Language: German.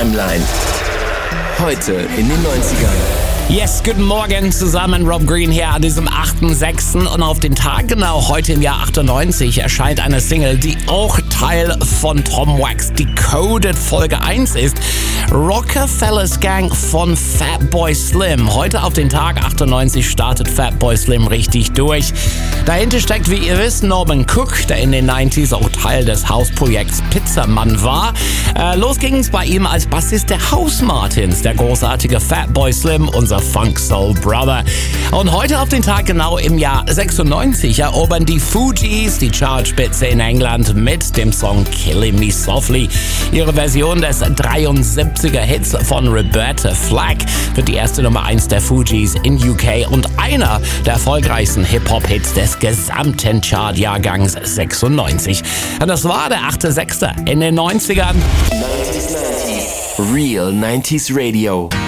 Timeline. Heute in den 90ern. Yes, guten Morgen zusammen, Rob Green hier an diesem 8.6. Und auf den Tag genau heute im Jahr 98 erscheint eine Single, die auch Teil von Tom Wax Decoded Folge 1 ist. Rockefeller's Gang von Fatboy Slim. Heute auf den Tag 98 startet Fatboy Slim richtig durch. Dahinter steckt, wie ihr wisst, Norman Cook, der in den 90s auch Teil des Hausprojekts Pizzaman war. Los ging's bei ihm als Bassist der House Martins, der großartige Fatboy Slim, unser Funk Soul Brother. Und heute auf den Tag genau im Jahr 96 erobern die Fugees die Chartspitze in England mit dem Song Killing Me Softly. Ihre Version des 73er Hits von Roberta Flack wird die erste Nummer 1 der Fugees in UK und einer der erfolgreichsten Hip-Hop-Hits des gesamten Chartjahrgangs 96. Und das war der 8.6. in den 90ern. 90s. Real 90s Radio.